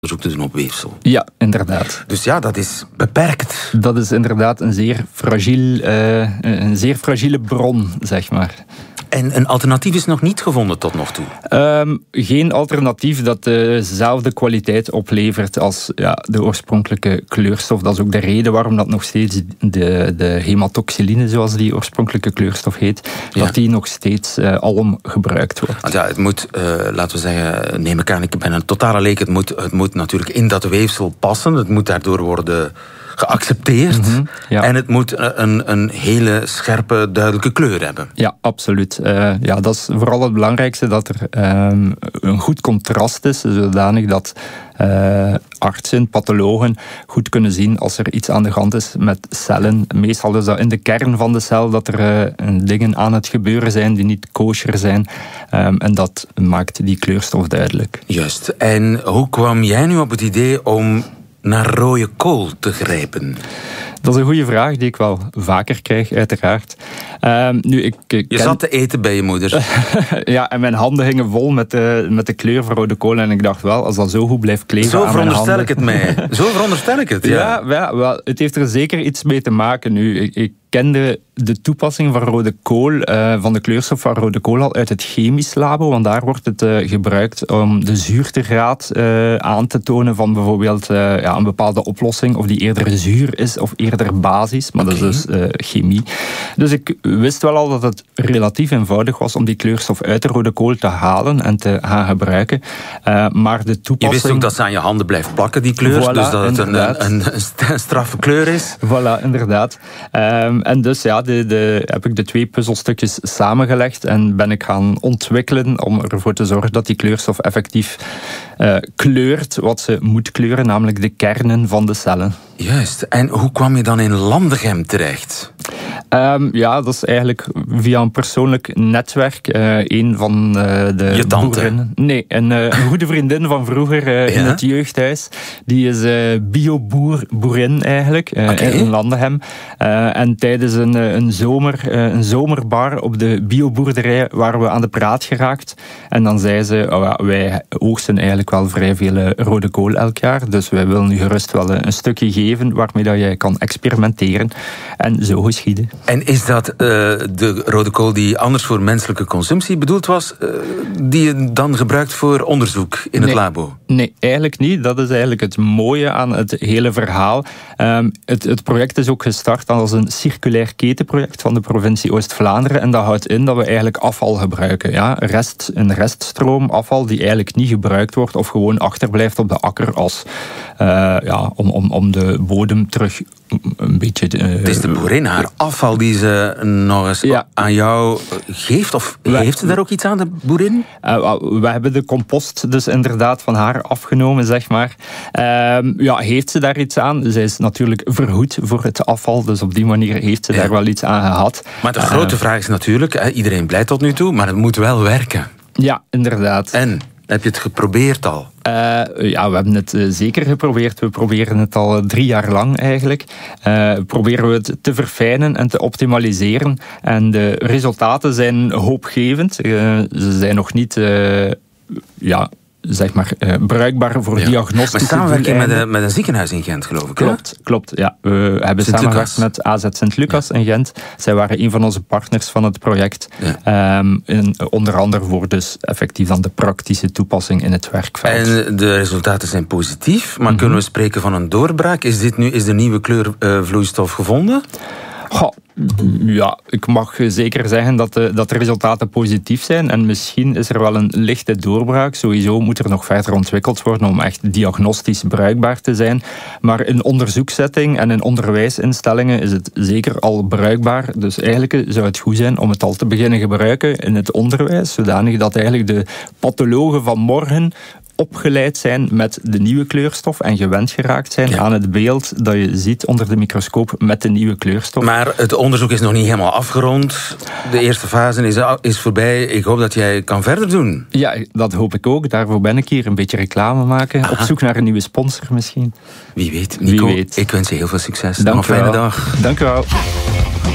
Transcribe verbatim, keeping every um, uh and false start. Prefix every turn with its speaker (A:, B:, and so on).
A: onderzoek te doen op weefsel.
B: Ja, inderdaad.
A: Dus ja, dat is beperkt.
B: Dat is inderdaad een zeer fragiel, uh, een zeer fragiele bron, zeg maar.
A: En een alternatief is nog niet gevonden tot nog toe?
B: Um, geen alternatief dat dezelfde kwaliteit oplevert als ja, de oorspronkelijke kleurstof. Dat is ook de reden waarom dat nog steeds de, de hematoxyline, zoals die oorspronkelijke kleurstof heet, ja. dat die nog steeds uh, alom gebruikt wordt.
A: Want ja, het moet, uh, laten we zeggen, neem ik aan, ik ben een totale leek, het moet, het moet natuurlijk in dat weefsel passen. Het moet daardoor worden geaccepteerd. Mm-hmm, ja. En het moet een, een hele scherpe, duidelijke kleur hebben.
B: Ja, absoluut. Uh, ja, dat is vooral het belangrijkste, dat er um, een goed contrast is, zodanig dat uh, artsen, pathologen goed kunnen zien als er iets aan de hand is met cellen. Meestal is dat in de kern van de cel dat er uh, dingen aan het gebeuren zijn die niet kosher zijn. Um, en dat maakt die kleurstof duidelijk.
A: Juist. En hoe kwam jij nu op het idee om naar rode kool te grijpen?
B: Dat is een goede vraag die ik wel vaker krijg, uiteraard. Um, nu, ik, ik
A: je
B: ken...
A: zat te eten bij je moeder.
B: Ja, en mijn handen gingen vol met de, met de kleur van rode kool. En ik dacht wel, als dat zo goed blijft kleven
A: zo
B: aan mijn handen...
A: Zo veronderstel ik het mij. Zo veronderstel ik het, ja.
B: Ja, ja wel, het heeft er zeker iets mee te maken nu. Ik, ik kende de toepassing van rode kool, uh, van de kleurstof van rode kool al uit het chemisch labo, want daar wordt het uh, gebruikt om de zuurtegraad uh, aan te tonen van bijvoorbeeld uh, ja, een bepaalde oplossing, of die eerder zuur is of eerder basisch, maar okay. dat is dus uh, chemie. Dus ik wist wel al dat het relatief eenvoudig was om die kleurstof uit de rode kool te halen en te gaan gebruiken. Uh, maar de toepassing...
A: Je wist ook dat ze aan je handen blijft plakken, die kleur,
B: voilà,
A: dus dat het een,
B: een,
A: een, een straffe kleur is.
B: Voilà, inderdaad. Um, en dus ja, de, de, heb ik de twee puzzelstukjes samengelegd en ben ik gaan ontwikkelen om ervoor te zorgen dat die kleurstof effectief uh, kleurt wat ze moet kleuren, namelijk de kernen van de cellen.
A: Juist. En hoe kwam je dan in Landegem terecht?
B: Um, ja, dat is eigenlijk via een persoonlijk netwerk. Uh, een van uh, de
A: Je tante?
B: boerinnen. Nee, een, uh, een goede vriendin van vroeger uh, ja? in het jeugdhuis. Die is uh, bio-boerin eigenlijk, uh, okay. in Landegem. Uh, en tijdens een, een, zomer, uh, een zomerbar op de bioboerderij waren we aan de praat geraakt. En dan zei ze, oh ja, wij oogsten eigenlijk wel vrij veel uh, rode kool elk jaar. Dus wij willen nu gerust wel uh, een stukje geven waarmee dat je kan experimenteren. En zo geschieden.
A: En is dat uh, de rode kool die anders voor menselijke consumptie bedoeld was, uh, die je dan gebruikt voor onderzoek in
B: nee,
A: het labo?
B: Nee, eigenlijk niet. Dat is eigenlijk het mooie aan het hele verhaal. Um, het, het project is ook gestart als een circulair ketenproject van de provincie Oost-Vlaanderen. En dat houdt in dat we eigenlijk afval gebruiken. Ja? Rest, een reststroom afval die eigenlijk niet gebruikt wordt of gewoon achterblijft op de akker als, uh, ja, om, om, om de bodem terug een beetje... Uh,
A: het is de boerin, haar afval die ze nog eens ja. aan jou geeft? Of we, heeft ze daar ook iets aan, de boerin?
B: Uh, we hebben de compost dus inderdaad van haar afgenomen, zeg maar. Uh, ja, heeft ze daar iets aan? Zij is natuurlijk verhoed voor het afval, dus op die manier heeft ze ja. daar wel iets aan gehad.
A: Maar de grote uh, vraag is natuurlijk, hè, iedereen blij tot nu toe, maar het moet wel werken.
B: Ja, inderdaad.
A: En? Heb je het geprobeerd al?
B: Uh, ja, we hebben het uh, zeker geprobeerd. We proberen het al uh, drie jaar lang eigenlijk. Uh, proberen we het te verfijnen en te optimaliseren. En de resultaten zijn hoopgevend. Uh, ze zijn nog niet... Uh, ja, zeg maar, uh, bruikbaar voor ja. diagnostische
A: Maar samenwerk je met, een, met een ziekenhuis in Gent, geloof ik?
B: Klopt, hè? klopt. Ja. We hebben samengewerkt met A Z Sint-Lucas ja. in Gent. Zij waren een van onze partners van het project. Ja. Um, in, onder andere voor dus effectief dan de praktische toepassing in het werkveld.
A: En de resultaten zijn positief, maar mm-hmm. kunnen we spreken van een doorbraak? Is dit nu is de nieuwe kleurvloeistof uh, gevonden?
B: Goh, ja, ik mag zeker zeggen dat de, dat de resultaten positief zijn. En misschien is er wel een lichte doorbraak. Sowieso moet er nog verder ontwikkeld worden om echt diagnostisch bruikbaar te zijn. Maar in onderzoekssetting en in onderwijsinstellingen is het zeker al bruikbaar. Dus eigenlijk zou het goed zijn om het al te beginnen gebruiken in het onderwijs. Zodanig dat eigenlijk de pathologen van morgen opgeleid zijn met de nieuwe kleurstof en gewend geraakt zijn ja. aan het beeld dat je ziet onder de microscoop met de nieuwe kleurstof.
A: Maar het onderzoek is nog niet helemaal afgerond. De eerste fase is, is voorbij. Ik hoop dat jij kan verder doen.
B: Ja, dat hoop ik ook. Daarvoor ben ik hier. Een beetje reclame maken. Aha. Op zoek naar een nieuwe sponsor misschien.
A: Wie weet. Nico,
B: Wie weet.
A: Ik wens je heel veel succes.
B: Dank
A: Nog een fijne dag.
B: Dank u wel.